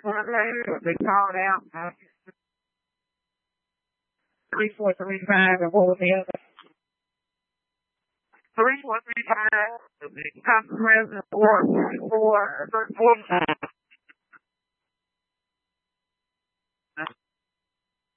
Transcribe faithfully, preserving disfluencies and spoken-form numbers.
One later, they called out uh, three four three five, and what was the other? Three four three five. Council President four four four five.